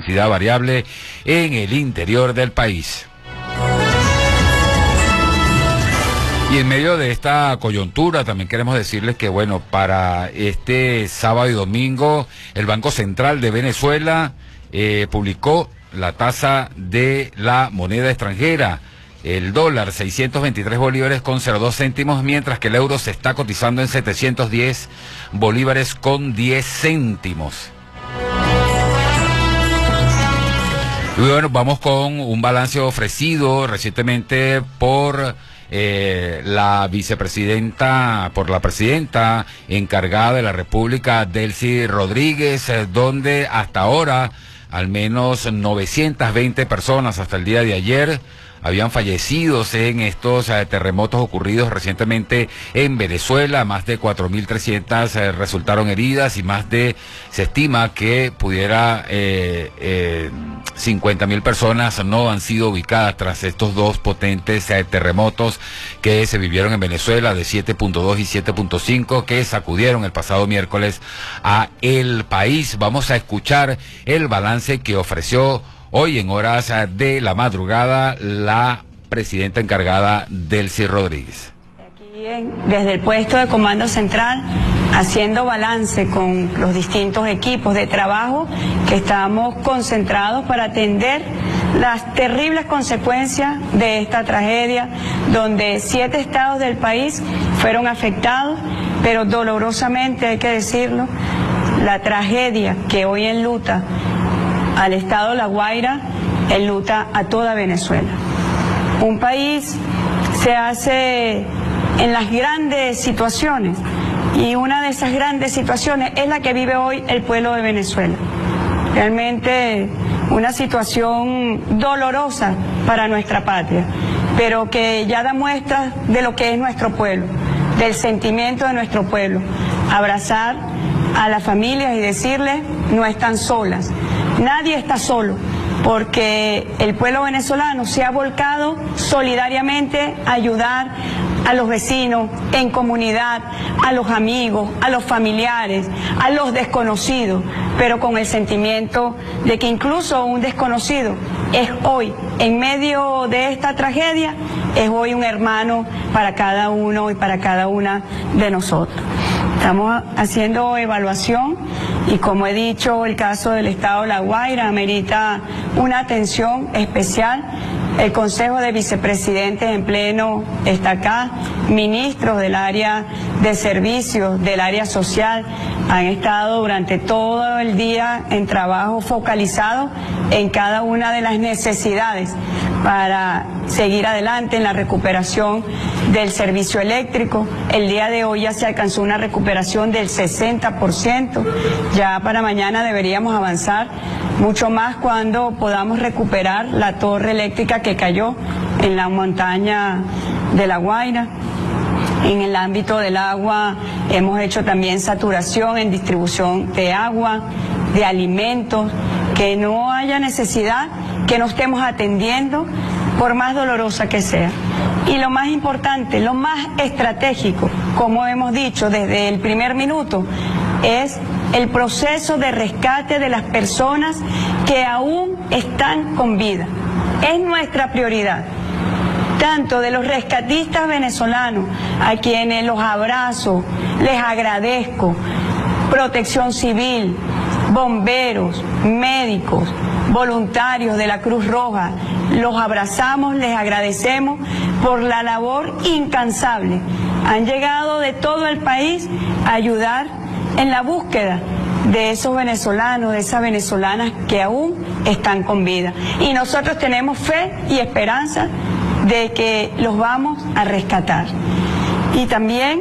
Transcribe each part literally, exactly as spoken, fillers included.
intensidad variable en el interior del país. Y en medio de esta coyuntura también queremos decirles que, bueno, para este sábado y domingo el Banco Central de Venezuela eh, publicó la tasa de la moneda extranjera. El dólar, seiscientos veintitrés bolívares con cero dos céntimos, mientras que el euro se está cotizando en setecientos diez bolívares con diez céntimos. Y bueno, vamos con un balance ofrecido recientemente por eh, la vicepresidenta, por la presidenta encargada de la República, Delcy Rodríguez, eh, donde hasta ahora al menos novecientas veinte personas hasta el día de ayer habían fallecido en estos eh, terremotos ocurridos recientemente en Venezuela. Más de cuatro mil trescientas eh, resultaron heridas y más de, se estima que pudiera eh, eh, cincuenta mil personas no han sido ubicadas tras estos dos potentes eh, terremotos que se vivieron en Venezuela de siete punto dos y siete punto cinco que sacudieron el pasado miércoles a el país. Vamos a escuchar el balance que ofreció hoy en horas de la madrugada la presidenta encargada, Delcy Rodríguez. Aquí en, desde el puesto de comando central, haciendo balance con los distintos equipos de trabajo que estamos concentrados para atender las terribles consecuencias de esta tragedia, donde siete estados del país fueron afectados, pero dolorosamente hay que decirlo, la tragedia que hoy enluta al estado La Guaira, enluta a toda Venezuela. Un país se hace en las grandes situaciones, y una de esas grandes situaciones es la que vive hoy el pueblo de Venezuela. Realmente una situación dolorosa para nuestra patria, pero que ya da muestras de lo que es nuestro pueblo, del sentimiento de nuestro pueblo. Abrazar a las familias y decirles, no están solas. Nadie está solo, porque el pueblo venezolano se ha volcado solidariamente a ayudar a los vecinos, en comunidad, a los amigos, a los familiares, a los desconocidos, pero con el sentimiento de que incluso un desconocido es hoy, en medio de esta tragedia, es hoy un hermano para cada uno y para cada una de nosotros. Estamos haciendo evaluación y, como he dicho, el caso del estado de La Guaira amerita una atención especial. El Consejo de Vicepresidentes en pleno está acá, ministros del área de servicios, del área social, han estado durante todo el día en trabajo focalizado en cada una de las necesidades para seguir adelante en la recuperación del servicio eléctrico. El día de hoy ya se alcanzó una recuperación del sesenta por ciento, ya para mañana deberíamos avanzar mucho más cuando podamos recuperar la torre eléctrica que cayó en la montaña de La Guaira. En el ámbito del agua hemos hecho también saturación en distribución de agua, de alimentos, que no haya necesidad que no estemos atendiendo, por más dolorosa que sea. Y lo más importante, lo más estratégico, como hemos dicho desde el primer minuto, es el proceso de rescate de las personas que aún están con vida. Es nuestra prioridad, tanto de los rescatistas venezolanos, a quienes los abrazo, les agradezco, Protección Civil, bomberos, médicos, voluntarios de la Cruz Roja, los abrazamos, les agradecemos por la labor incansable. Han llegado de todo el país a ayudar en la búsqueda de esos venezolanos, de esas venezolanas que aún están con vida. Y nosotros tenemos fe y esperanza de que los vamos a rescatar. Y también,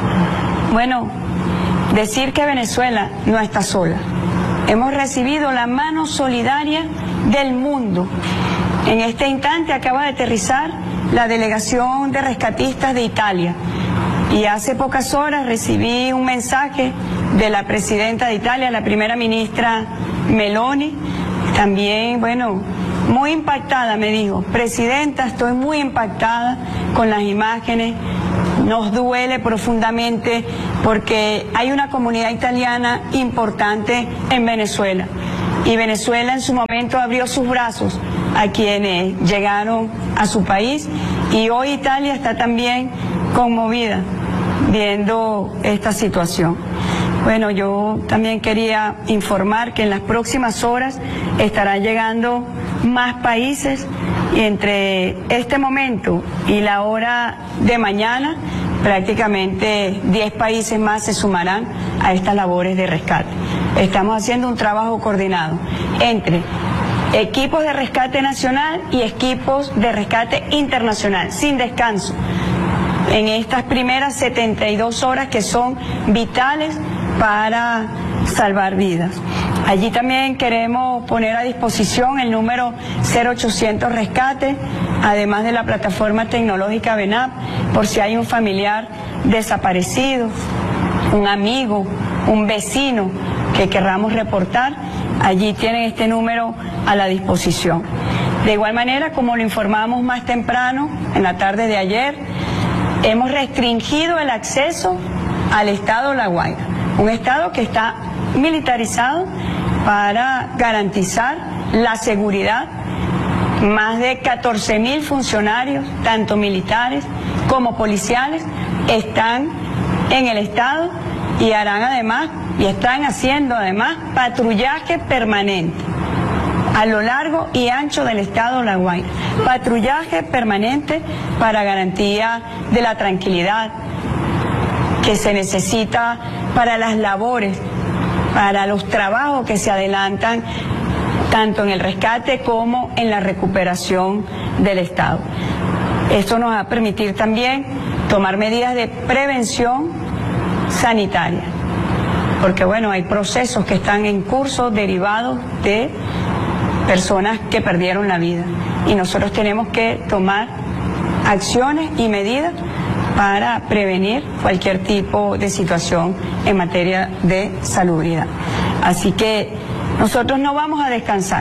bueno, decir que Venezuela no está sola. Hemos recibido la mano solidaria del mundo. En este instante acaba de aterrizar la delegación de rescatistas de Italia. Y hace pocas horas recibí un mensaje de la presidenta de Italia, la primera ministra Meloni. También, bueno, muy impactada, me dijo, presidenta, estoy muy impactada con las imágenes. Nos duele profundamente porque hay una comunidad italiana importante en Venezuela. y Venezuela en su momento abrió sus brazos a quienes llegaron a su país, y hoy Italia está también conmovida viendo esta situación. Bueno, yo también quería informar que en las próximas horas estarán llegando más países, y entre este momento y la hora de mañana prácticamente diez países más se sumarán a estas labores de rescate. Estamos haciendo un trabajo coordinado entre equipos de rescate nacional y equipos de rescate internacional, sin descanso, en estas primeras setenta y dos horas que son vitales para salvar vidas. Allí también queremos poner a disposición el número cero ochocientos Rescate, además de la plataforma tecnológica VENAP, por si hay un familiar desaparecido, un amigo, un vecino que querramos reportar. Allí tienen este número a la disposición. De igual manera, como lo informamos más temprano, en la tarde de ayer, hemos restringido el acceso al estado La Guaira, un estado que está militarizado para garantizar la seguridad. Más de catorce mil funcionarios, tanto militares como policiales, están en el estado y harán además, y están haciendo además, patrullaje permanente a lo largo y ancho del estado La Guaira. Patrullaje permanente para garantía de la tranquilidad que se necesita para las labores, para los trabajos que se adelantan tanto en el rescate como en la recuperación del estado. Esto nos va a permitir también tomar medidas de prevención sanitaria, porque bueno, hay procesos que están en curso derivados de personas que perdieron la vida, y nosotros tenemos que tomar acciones y medidas para prevenir cualquier tipo de situación en materia de salubridad. Así que nosotros no vamos a descansar.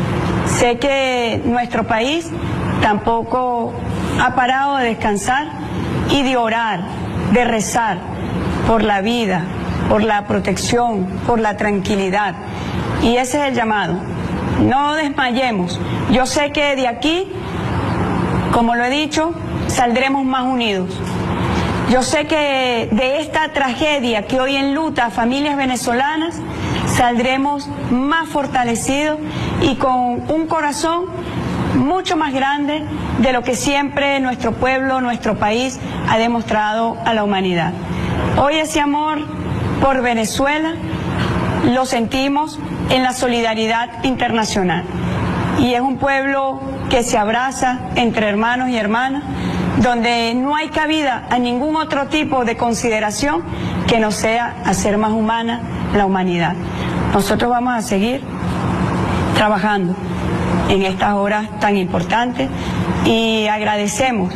Sé que nuestro país tampoco ha parado de descansar y de orar, de rezar por la vida, por la protección, por la tranquilidad. Y ese es el llamado. No desmayemos. Yo sé que de aquí, como lo he dicho, saldremos más unidos. Yo sé que de esta tragedia que hoy enluta a familias venezolanas, saldremos más fortalecidos y con un corazón mucho más grande de lo que siempre nuestro pueblo, nuestro país ha demostrado a la humanidad. Hoy ese amor por Venezuela lo sentimos en la solidaridad internacional, y es un pueblo que se abraza entre hermanos y hermanas, donde no hay cabida a ningún otro tipo de consideración que no sea hacer más humana la humanidad. Nosotros vamos a seguir trabajando en estas horas tan importantes y agradecemos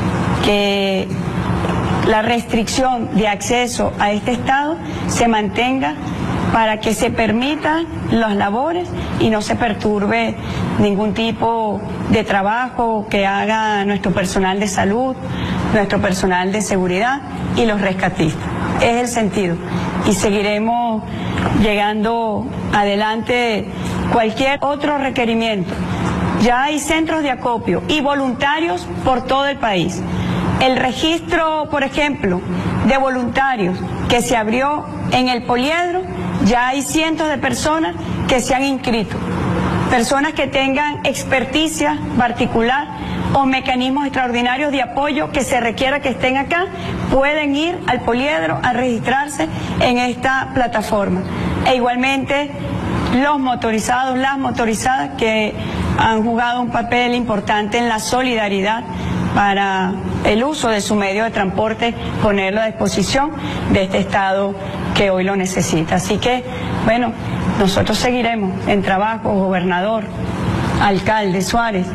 que la restricción de acceso a este estado se mantenga para que se permitan las labores y no se perturbe ningún tipo de trabajo que haga nuestro personal de salud, nuestro personal de seguridad y los rescatistas. Es el sentido, y seguiremos llegando adelante cualquier otro requerimiento. Ya hay centros de acopio y voluntarios por todo el país. El registro, por ejemplo, de voluntarios que se abrió en el Poliedro, ya hay cientos de personas que se han inscrito. Personas que tengan experticia particular o mecanismos extraordinarios de apoyo que se requiera que estén acá, pueden ir al Poliedro a registrarse en esta plataforma. E igualmente los motorizados, las motorizadas que han jugado un papel importante en la solidaridad para el uso de su medio de transporte, ponerlo a disposición de este estado que hoy lo necesita. Así que, bueno, nosotros seguiremos en trabajo, gobernador, alcalde, Suárez,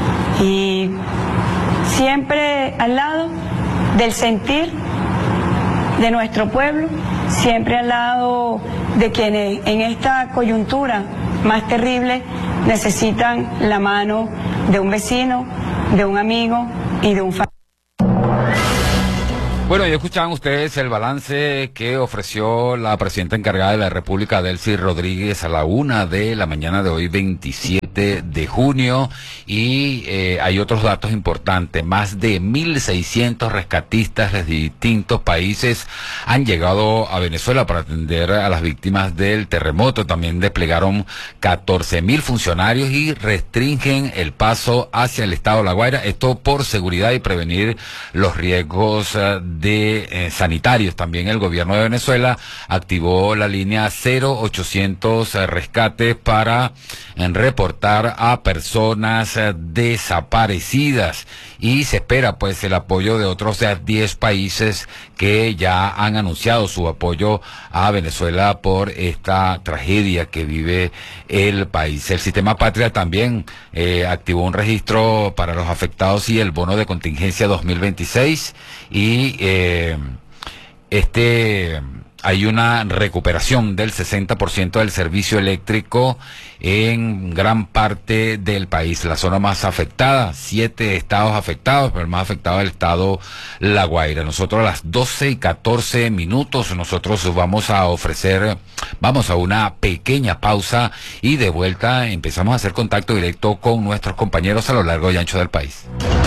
y siempre al lado del sentir de nuestro pueblo, siempre al lado de quienes en esta coyuntura más terrible necesitan la mano de un vecino, de un amigo y de un familiar. Bueno, ya escuchaban ustedes el balance que ofreció la presidenta encargada de la República, Delcy Rodríguez, a la una de la mañana de hoy, veintisiete de junio, y eh, hay otros datos importantes. Más de mil seiscientos rescatistas de distintos países han llegado a Venezuela para atender a las víctimas del terremoto. También desplegaron catorce mil funcionarios y restringen el paso hacia el estado de La Guaira, esto por seguridad y prevenir los riesgos uh, de eh, sanitarios. También el gobierno de Venezuela activó la línea cero ochocientos eh, rescate para eh, reportar a personas eh, desaparecidas, y se espera pues el apoyo de otros eh, diez países que ya han anunciado su apoyo a Venezuela por esta tragedia que vive el país. El Sistema Patria también eh, activó un registro para los afectados y el bono de contingencia dos mil veintiséis, y eh, este hay una recuperación del sesenta por ciento del servicio eléctrico en gran parte del país. La zona más afectada, siete estados afectados, pero el más afectado es el estado La Guaira. Nosotros a las doce y catorce minutos, nosotros vamos a ofrecer, vamos a una pequeña pausa, y de vuelta empezamos a hacer contacto directo con nuestros compañeros a lo largo y ancho del país.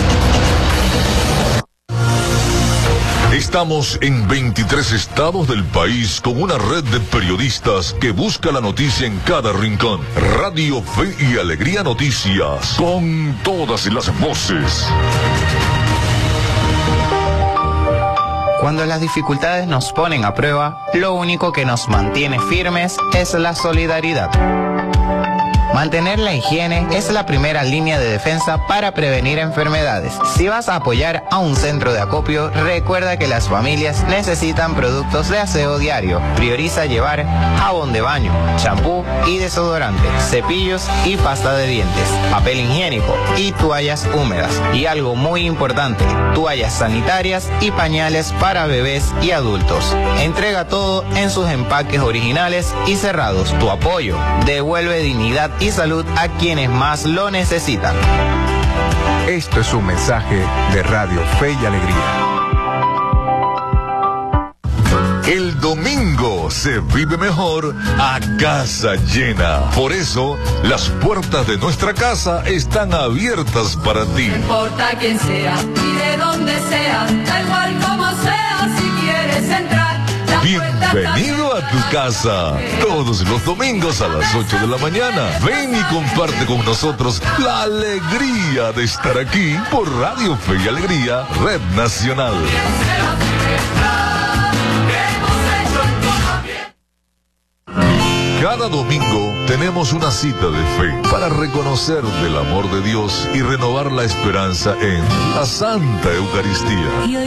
Estamos en veintitrés estados del país con una red de periodistas que busca la noticia en cada rincón. Radio Fe y Alegría Noticias, con todas las voces. Cuando las dificultades nos ponen a prueba, lo único que nos mantiene firmes es la solidaridad. Mantener la higiene es la primera línea de defensa para prevenir enfermedades. Si vas a apoyar a un centro de acopio, recuerda que las familias necesitan productos de aseo diario. Prioriza llevar jabón de baño, champú y desodorante, cepillos y pasta de dientes, papel higiénico y toallas húmedas. Y algo muy importante, toallas sanitarias y pañales para bebés y adultos. Entrega todo en sus empaques originales y cerrados. Tu apoyo devuelve dignidad y salud a quienes más lo necesitan. Esto es un mensaje de Radio Fe y Alegría. El domingo se vive mejor a casa llena. Por eso, las puertas de nuestra casa están abiertas para ti. No importa quién sea y de dónde sea, da igual como sea, si quieres entrar. Bienvenido a tu casa. Todos los domingos a las ocho de la mañana. Ven y comparte con nosotros la alegría de estar aquí por Radio Fe y Alegría, Red Nacional. Cada domingo tenemos una cita de fe para reconocer del amor de Dios y renovar la esperanza en la Santa Eucaristía.